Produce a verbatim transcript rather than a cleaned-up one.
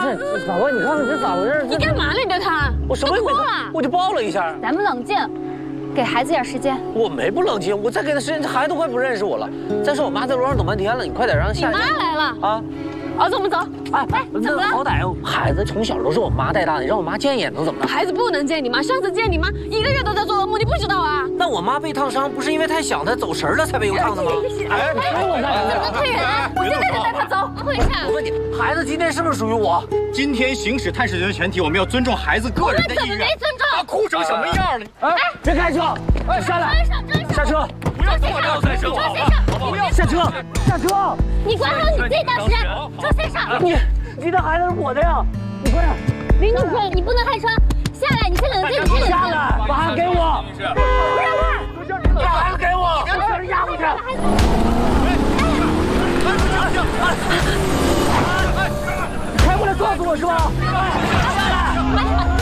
这法官，你看看这咋回事？ 你干嘛呢？别看， 我什么也没看，我就抱了一下。 咱们冷静，给孩子点时间。 我没不冷静，我再给他时间，这孩子都快不认识我了。再说我妈在楼上等半天了，你快点让她下。 你妈来了啊！ 儿子，我们走。 哎哎，怎么了？ 好歹孩子从小都是我妈带大的，你让我妈见一眼能怎么的？ 孩子不能见你妈，上次见你妈一个月都在做噩梦，你不知道啊？ 那我妈被烫伤不是因为太想她走神了才被油烫的吗？ 哎，我怎么推人？我现在就带他走，退下。 我问你，孩子今天是不是属于我？ 今天行使探视权的前提，我们要尊重孩子个人的意愿。 没尊重？ 他哭成什么样了？ 哎，别开车！哎，下来，下车！ 不要坐这赛车，好不好？ 不要下车，下车！ 你管好你自己大事，车先上。 你，你的孩子是我的呀！你快点！ 林主任，你不能开车，下来，你先冷静，你先冷静。 下来，把孩子给我！ 不让开！ 把孩子给我！别把人压过去！开过来撞死我是吧？下来！